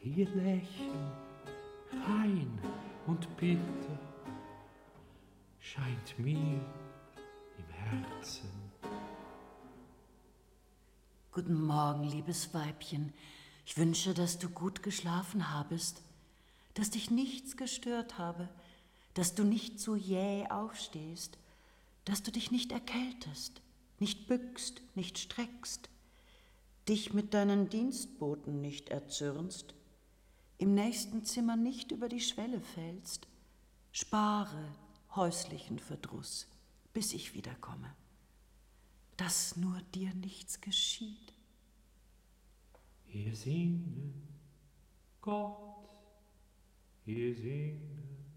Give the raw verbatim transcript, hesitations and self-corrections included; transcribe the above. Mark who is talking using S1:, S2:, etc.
S1: Ihr Lächeln, rein und bitter, scheint mir im Herzen.
S2: Guten Morgen, liebes Weibchen. Ich wünsche, dass du gut geschlafen habest, dass dich nichts gestört habe, dass du nicht so jäh aufstehst, dass du dich nicht erkältest, nicht bückst, nicht streckst, dich mit deinen Dienstboten nicht erzürnst, im nächsten Zimmer nicht über die Schwelle fällst. Spare häuslichen Verdruss, bis ich wiederkomme, dass nur dir nichts geschieht.
S1: Wir singen, Gott, wir singen.